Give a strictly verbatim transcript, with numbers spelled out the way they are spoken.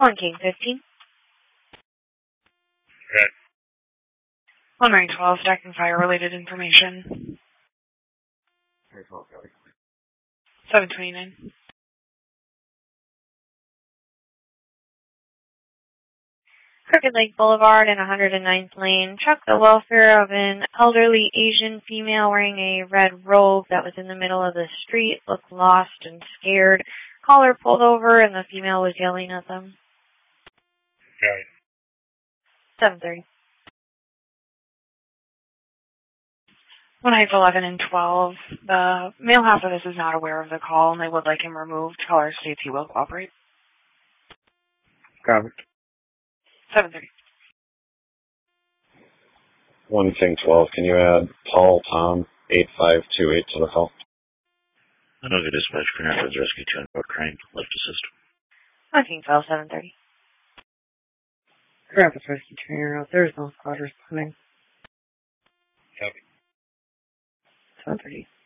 One King fifteen. Okay. One Ring twelve, stacking fire-related information. seven twenty-nine. Crooked Lake Boulevard and one hundred ninth Lane. Check the welfare of an elderly Asian female wearing a red robe that was in the middle of the street. Looked lost and scared. Caller pulled over and the female was yelling at them. Okay. seven thirty. one eight eleven and twelve. The male half of this is not aware of the call and they would like him removed. Caller states he will cooperate. Copy. seven thirty. One King twelve, can you add Paul Tom eight five two eight to the call? Anoka Dispatch, Grand Rapids Rescue two and Crane, left assist. One King twelve, seven thirty. Grand Rapids Rescue two, there's no squad responding. Copy. seven thirty.